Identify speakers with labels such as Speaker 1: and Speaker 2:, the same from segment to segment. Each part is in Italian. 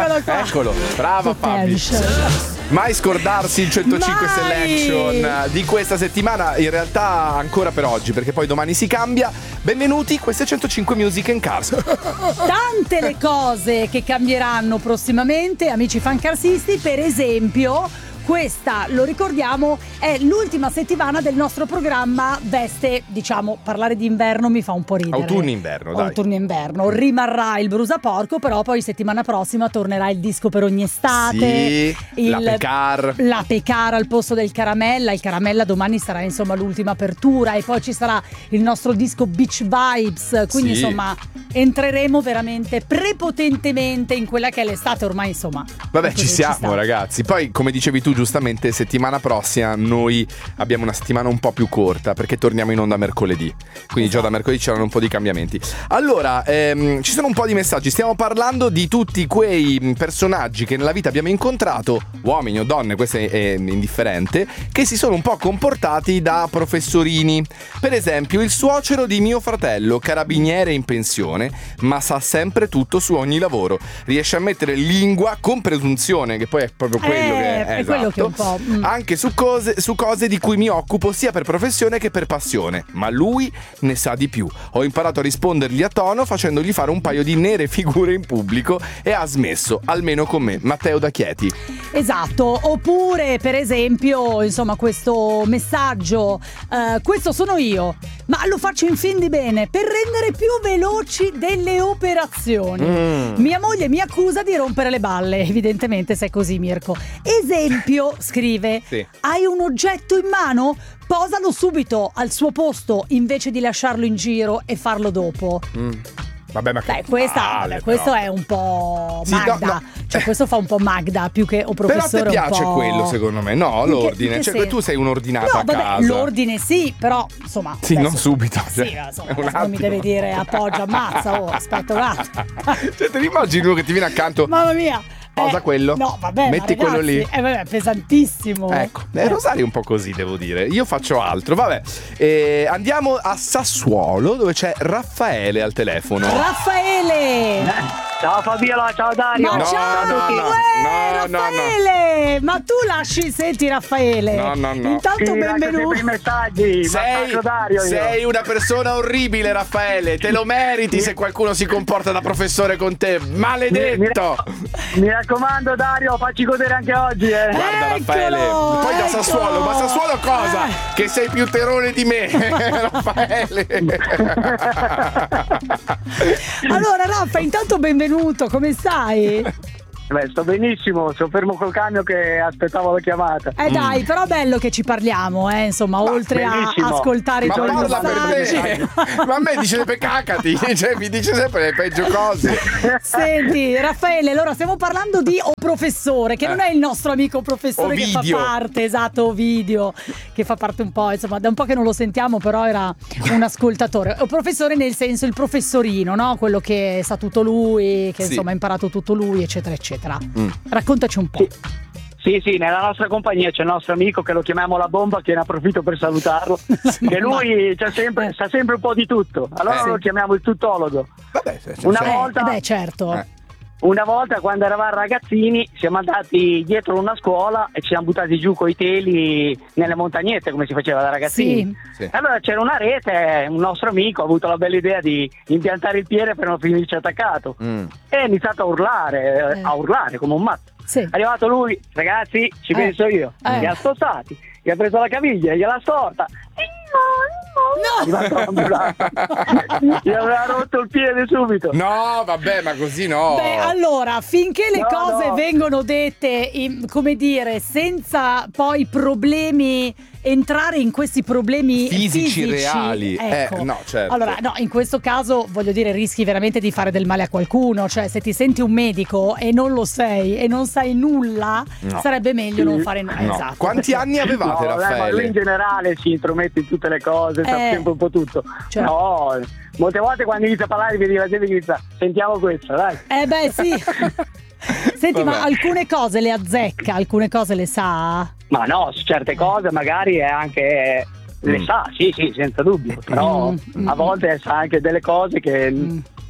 Speaker 1: Eccolo qua.
Speaker 2: Eccolo, brava Fabi. Mai scordarsi il 105 Selection di questa settimana, in realtà ancora per oggi, perché poi domani si cambia. Benvenuti, queste 105 Music and Cars.
Speaker 1: Tante le cose che cambieranno prossimamente, amici fancarsisti. Per esempio, questa, lo ricordiamo, è l'ultima settimana del nostro programma Veste, diciamo, parlare di inverno mi fa un po' ridere.
Speaker 2: Autunno-inverno, dai.
Speaker 1: Autunno-inverno. Rimarrà il Brusaporco, però poi settimana prossima tornerà il disco per ogni estate.
Speaker 2: Sì, la Pecar.
Speaker 1: La Pecar al posto del Caramella. Il Caramella domani sarà insomma l'ultima apertura e poi ci sarà il nostro disco Beach Vibes. Quindi insomma entreremo veramente prepotentemente in quella che è l'estate ormai, insomma.
Speaker 2: Vabbè, ci siamo ragazzi. Poi come dicevi tu giustamente, settimana prossima noi abbiamo una settimana un po' più corta perché torniamo in onda mercoledì, quindi già da mercoledì c'erano un po' di cambiamenti. Allora ci sono un po' di messaggi, stiamo parlando di tutti quei personaggi che nella vita abbiamo incontrato, uomini o donne, questo è indifferente, che si sono un po' comportati da professorini. Per esempio il suocero di mio fratello, carabiniere in pensione, ma sa sempre tutto su ogni lavoro, riesce a mettere lingua con presunzione, che poi è proprio quello che è
Speaker 1: quello che un po',
Speaker 2: anche su cose di cui mi occupo sia per professione che per passione, ma lui ne sa di più. Ho imparato a rispondergli a tono facendogli fare un paio di nere figure in pubblico e ha smesso, almeno con me. Matteo da Chieti.
Speaker 1: Esatto. Oppure per esempio, insomma, questo messaggio, questo sono io, ma lo faccio in fin di bene per rendere più veloci delle operazioni. Mia moglie mi accusa di rompere le balle, evidentemente se è così, Mirko. Esempio, scrive, hai un oggetto in mano? Posalo subito al suo posto invece di lasciarlo in giro e farlo dopo.
Speaker 2: Vabbè, ma che
Speaker 1: questo è un po' Magda. Cioè questo fa un po' Magda più che o professore.
Speaker 2: Però ti piace
Speaker 1: un po'...
Speaker 2: quello, secondo me. No, l'ordine. Cioè tu sei un'ordinata a casa.
Speaker 1: L'ordine sì, però insomma.
Speaker 2: Sì, non subito.
Speaker 1: Sì, insomma, non mi deve dire appoggia, ammazza, aspetta un attimo.
Speaker 2: Cioè, te immagini uno che ti viene accanto.
Speaker 1: Mamma mia.
Speaker 2: Posa quello.
Speaker 1: No, vabbè,
Speaker 2: metti
Speaker 1: ma ragazzi,
Speaker 2: quello lì.
Speaker 1: Vabbè, pesantissimo.
Speaker 2: Ecco, Rosario è un po' così, devo dire. Io faccio altro. Vabbè, andiamo a Sassuolo, dove c'è Raffaele al telefono.
Speaker 1: Raffaele!
Speaker 3: Ciao Fabiola, ciao Dario.
Speaker 1: Ma ciao a tutti. Raffaele! Ma tu senti Raffaele.
Speaker 2: No.
Speaker 1: Intanto benvenuto.
Speaker 3: I messaggi.
Speaker 2: Sei una persona orribile, Raffaele. Te lo meriti se qualcuno si comporta da professore con te. Maledetto.
Speaker 3: Mi raccomando Dario, facci godere anche oggi.
Speaker 2: Guarda Raffaele, poi da Sassuolo. Ma Sassuolo cosa? Che sei più terone di me, Raffaele.
Speaker 1: Allora Raffa, intanto benvenuto, come stai?
Speaker 3: Beh, sto benissimo, sono fermo col camion che aspettavo la chiamata.
Speaker 1: Dai, però bello che ci parliamo, insomma, oltre
Speaker 3: bellissimo.
Speaker 1: a ascoltare i tuoi messaggi.
Speaker 2: Ma a me dice cacati, cioè mi dice sempre le peggio cose.
Speaker 1: Senti, Raffaele, allora stiamo parlando di professore, che non è il nostro amico professore Ovidio. Che fa parte, esatto, Ovidio, che fa parte un po', insomma, da un po' che non lo sentiamo, però era un ascoltatore. O professore nel senso il professorino, no? Quello che sa tutto lui, che insomma ha imparato tutto lui, eccetera, eccetera. Raccontaci un po'.
Speaker 3: Sì, nella nostra compagnia c'è il nostro amico che lo chiamiamo La Bomba, che ne approfitto per salutarlo, che lui sa sempre un po' di tutto, allora lo chiamiamo il tuttologo.
Speaker 2: Vabbè,
Speaker 3: una volta
Speaker 1: certo.
Speaker 3: Una volta quando eravamo ragazzini siamo andati dietro una scuola e ci siamo buttati giù coi teli nelle montagnette come si faceva da ragazzini. Sì. Allora c'era una rete, un nostro amico ha avuto la bella idea di impiantare il piede per non finirci attaccato e ha iniziato a urlare come un matto. È arrivato lui, ragazzi, ci penso io, li ha spostati, gli ha preso la caviglia, gliel'ha storta. Gli aveva rotto il piede subito.
Speaker 2: No, vabbè, ma così no.
Speaker 1: Beh, allora, finché le cose vengono dette, come dire, senza poi problemi, entrare in questi problemi fisici
Speaker 2: reali.
Speaker 1: Ecco.
Speaker 2: No, certo.
Speaker 1: Allora, no, in questo caso, voglio dire, rischi veramente di fare del male a qualcuno. Cioè, se ti senti un medico e non lo sei e non sai nulla, sarebbe meglio non fare nulla.
Speaker 2: No.
Speaker 1: Esatto.
Speaker 2: Quanti anni avevate, Raffaele?
Speaker 3: Ma lui in generale si intromette in tutte le cose, sa sempre un po' tutto. No, molte volte quando inizia a parlare vedi la gente che inizia, sentiamo questo, dai.
Speaker 1: Beh, sì. Senti, ma alcune cose le azzecca, alcune cose le sa?
Speaker 3: Ma no, su certe cose magari è anche le sa, sì, senza dubbio, però a volte sa anche delle cose che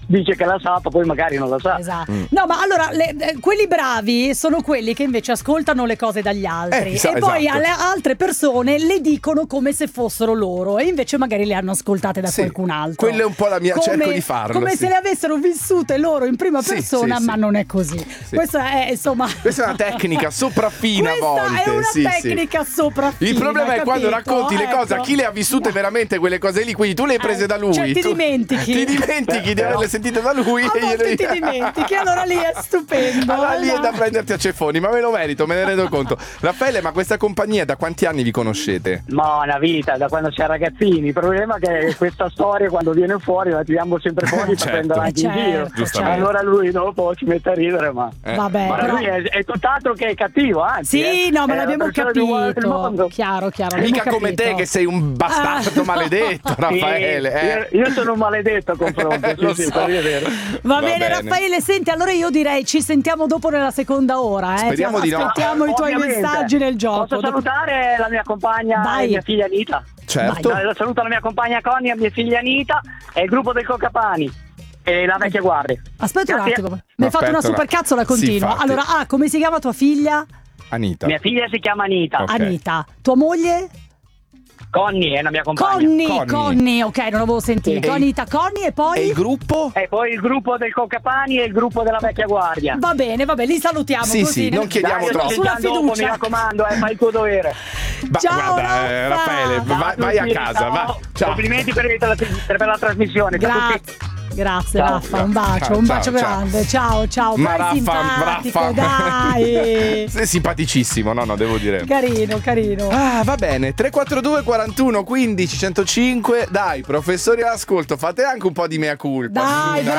Speaker 3: dice che la sa, poi magari non la sa.
Speaker 1: Esatto. No, ma allora quelli bravi sono quelli che invece ascoltano le cose dagli altri e poi alle altre persone le dicono come se fossero loro e invece magari le hanno ascoltate da qualcun altro.
Speaker 2: Quella è un po' la mia, cerco di farlo.
Speaker 1: Come se le avessero vissute loro in prima persona, ma non è così. Questa è insomma.
Speaker 2: Questa è una tecnica sopraffina a volte.
Speaker 1: Questa è una tecnica sopraffina.
Speaker 2: Il problema è quando racconti le cose a chi le ha vissute veramente quelle cose lì, quindi tu le hai prese da lui.
Speaker 1: Cioè ti dimentichi
Speaker 2: di averle sentite da lui.
Speaker 1: A volte ti dimentichi, allora lì è stupendo.
Speaker 2: Allora lì è da prenderti a ceffoni, ma me lo merito, me ne rendo conto. Raffaele, ma questa compagnia da quanti anni vi conoscete?
Speaker 3: Ma una vita, da quando si è ragazzini. Il problema è che questa storia quando viene fuori la tiriamo sempre fuori per prendere anche in giro. Allora lui dopo ci mette a ridere, ma
Speaker 1: vabbè,
Speaker 3: ma lui è tutt'altro che è cattivo, anzi.
Speaker 1: Sì, no, ma l'abbiamo capito. Chiaro.
Speaker 2: Mica come te che sei un bastardo maledetto, Raffaele.
Speaker 3: Io sono un maledetto a confronto. Sì, è vero.
Speaker 1: Va bene, Raffaele, senti, allora io direi ci sentiamo dopo nella seconda ora.
Speaker 2: Speriamo di no.
Speaker 1: Aspettiamo i tuoi messaggi nel gioco.
Speaker 3: Posso salutare la mia compagna e mia figlia Anita?
Speaker 2: Certo.
Speaker 3: Saluto la mia compagna Connie e mia figlia Anita e il gruppo del Cocapani e la vecchia guardia.
Speaker 1: Aspetta un attimo, mi hai fatto una supercazzola continua.
Speaker 2: Sì,
Speaker 1: allora, come si chiama tua figlia?
Speaker 2: Anita.
Speaker 3: Mia figlia si chiama Anita.
Speaker 2: Okay.
Speaker 1: Anita. Tua moglie?
Speaker 3: Connie è la mia compagna.
Speaker 1: Connie, ok, non avevo sentito. Anita, Connie e poi?
Speaker 2: E il gruppo?
Speaker 3: E poi il gruppo del Cocapani e il gruppo della vecchia guardia.
Speaker 1: Va bene, li salutiamo.
Speaker 2: Sì,
Speaker 1: così,
Speaker 2: non chiediamo troppo.
Speaker 1: Sulla fiducia.
Speaker 3: Dopo, mi raccomando, fai il tuo dovere.
Speaker 1: Ciao,
Speaker 2: guarda, Raffaele, vai a casa. Ciao.
Speaker 3: Complimenti per la trasmissione.
Speaker 1: Grazie Raffa, un bacio grande. Ciao.
Speaker 2: Ma
Speaker 1: Poi simpatico,
Speaker 2: Raffa.
Speaker 1: dai.
Speaker 2: Sei simpaticissimo, no, devo dire.
Speaker 1: Carino.
Speaker 2: Va bene, 342 41 15 105. Dai, professori all'ascolto, fate anche un po' di mea culpa.
Speaker 1: Dai.